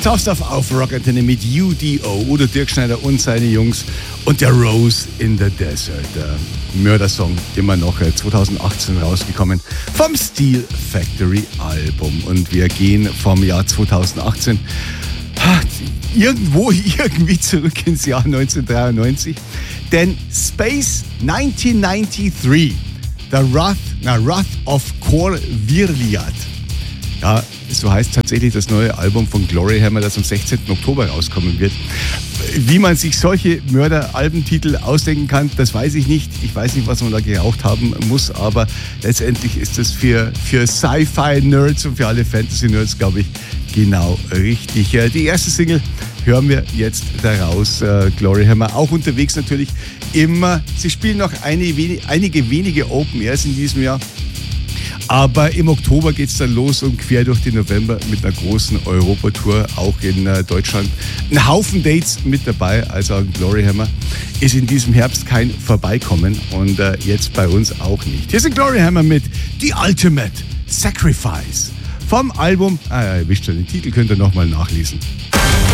Tough auf Rock Antenne mit UDO, Udo Dirkschneider und seine Jungs und der Rose in the Desert. Der Mördersong, immer noch 2018 rausgekommen vom Steel Factory Album. Und wir gehen vom Jahr 2018 irgendwie zurück ins Jahr 1993. Denn Space 1993, der Wrath of Kor Wirliat. Ja, so heißt tatsächlich das neue Album von Gloryhammer, das am 16. Oktober rauskommen wird. Wie man sich solche Mörder-Albentitel ausdenken kann, das weiß ich nicht. Ich weiß nicht, was man da geraucht haben muss, aber letztendlich ist das für Sci-Fi-Nerds und für alle Fantasy-Nerds, glaube ich, genau richtig. Die erste Single hören wir jetzt daraus. Gloryhammer, auch unterwegs natürlich immer. Sie spielen noch einige wenige Open Airs in diesem Jahr. Aber im Oktober geht es dann los und quer durch den November mit einer großen Europatour, auch in Deutschland. Ein Haufen Dates mit dabei, also Gloryhammer ist in diesem Herbst kein Vorbeikommen und jetzt bei uns auch nicht. Hier sind Gloryhammer mit The Ultimate Sacrifice vom Album, ihr wisst schon, den Titel könnt ihr nochmal nachlesen.